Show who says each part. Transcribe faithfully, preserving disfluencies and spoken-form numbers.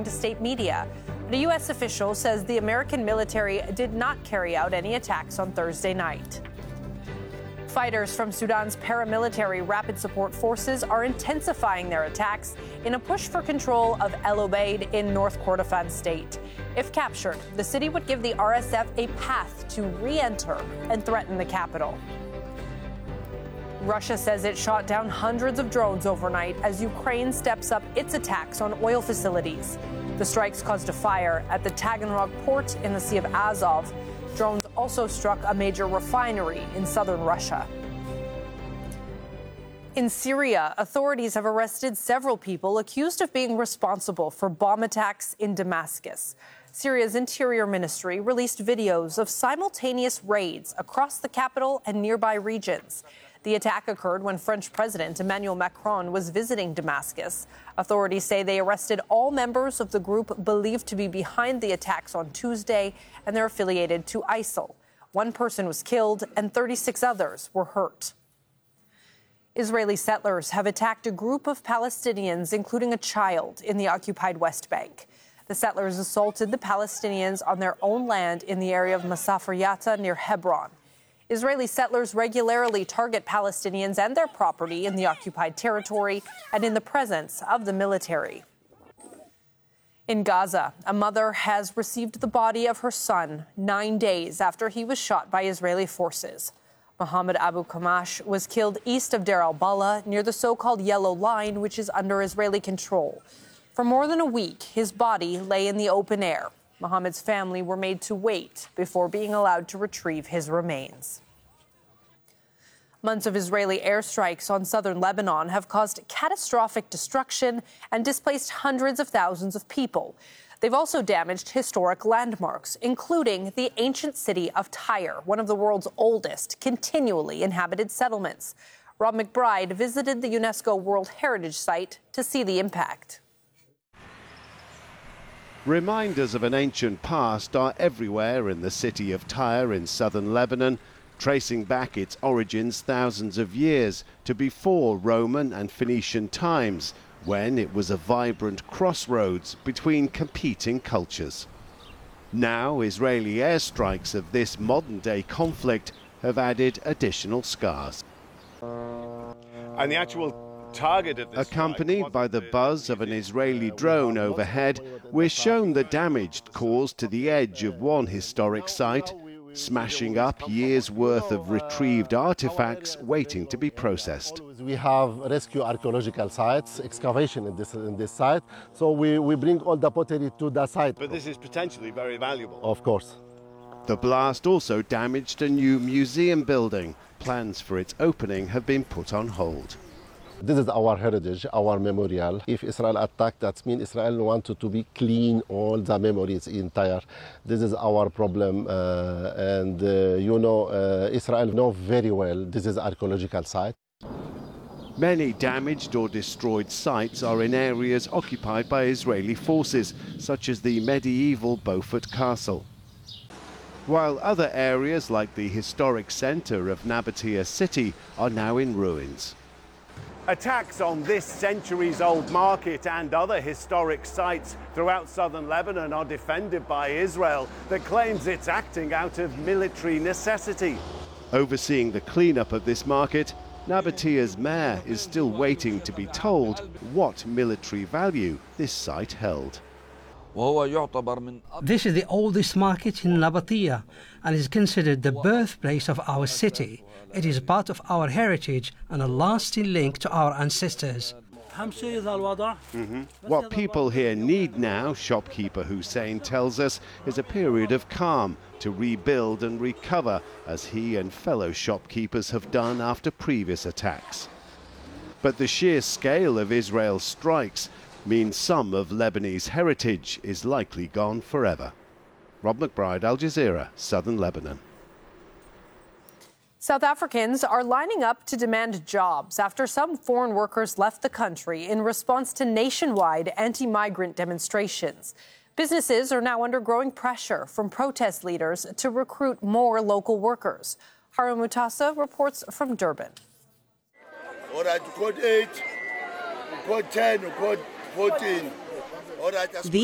Speaker 1: to state media. But a U S official says the American military did not carry out any attacks on Thursday night. Fighters from Sudan's paramilitary Rapid Support Forces are intensifying their attacks in a push for control of El Obeid in North Kordofan state. If captured, the city would give the R S F a path to re-enter and threaten the capital. Russia says it shot down hundreds of drones overnight as Ukraine steps up its attacks on oil facilities. The strikes caused a fire at the Taganrog port in the Sea of Azov. Drones also struck a major refinery in southern Russia. In Syria, authorities have arrested several people accused of being responsible for bomb attacks in Damascus. Syria's Interior Ministry released videos of simultaneous raids across the capital and nearby regions. The attack occurred when French President Emmanuel Macron was visiting Damascus. Authorities say they arrested all members of the group believed to be behind the attacks on Tuesday, and they're affiliated to ISIL. One person was killed and thirty-six others were hurt. Israeli settlers have attacked a group of Palestinians, including a child, in the occupied West Bank. The settlers assaulted the Palestinians on their own land in the area of Masafer Yatta near Hebron. Israeli settlers regularly target Palestinians and their property in the occupied territory and in the presence of the military. In Gaza, a mother has received the body of her son nine days after he was shot by Israeli forces. Mohammed Abu Kamash was killed east of Deir al-Balah near the so-called Yellow Line, which is under Israeli control. For more than a week, his body lay in the open air. Mohammed's family were made to wait before being allowed to retrieve his remains. Months of Israeli airstrikes on southern Lebanon have caused catastrophic destruction and displaced hundreds of thousands of people. They've also damaged historic landmarks, including the ancient city of Tyre, one of the world's oldest continually inhabited settlements. Rob McBride visited the UNESCO World Heritage Site to see the impact.
Speaker 2: Reminders of an ancient past are everywhere in the city of Tyre in southern Lebanon, tracing back its origins thousands of years to before Roman and Phoenician times, when it was a vibrant crossroads between competing cultures. Now, Israeli airstrikes of this modern-day conflict have added additional scars.
Speaker 3: And the actual target of this
Speaker 2: Accompanied by the buzz of an Israeli drone overhead, we're shown the damage caused to the edge of one historic site, smashing up years' worth of retrieved artifacts waiting to be processed.
Speaker 4: We have rescue archaeological sites, excavation in this, in this site, so we, we bring all the pottery to the site.
Speaker 3: But this is potentially very valuable.
Speaker 4: Of course.
Speaker 2: The blast also damaged a new museum building. Plans for its opening have been put on hold.
Speaker 4: This is our heritage, our memorial. If Israel attacked, that means Israel wanted to be clean all the memories in Tyre. This is our problem, uh, and uh, you know, uh, Israel know very well this is archaeological site.
Speaker 2: Many damaged or destroyed sites are in areas occupied by Israeli forces, such as the medieval Beaufort Castle. While other areas, like the historic centre of Nabatea city, are now in ruins.
Speaker 3: Attacks on this centuries-old market and other historic sites throughout southern Lebanon are defended by Israel, that claims it's acting out of military necessity.
Speaker 2: Overseeing the cleanup of this market, Nabatea's mayor is still waiting to be told what military value this site held.
Speaker 5: This is the oldest market in Nabatea and is considered the birthplace of our city. It is part of our heritage and a lasting link to our ancestors.
Speaker 2: Mm-hmm. What people here need now, shopkeeper Hussein tells us, is a period of calm to rebuild and recover, as he and fellow shopkeepers have done after previous attacks. But the sheer scale of Israel's strikes means some of Lebanese heritage is likely gone forever. Rob McBride, Al Jazeera, Southern Lebanon.
Speaker 1: South Africans are lining up to demand jobs after some foreign workers left the country in response to nationwide anti-migrant demonstrations. Businesses are now under growing pressure from protest leaders to recruit more local workers. Harun Mutasa reports from Durban.
Speaker 6: All right, code eight, code ten, code fourteen. All right,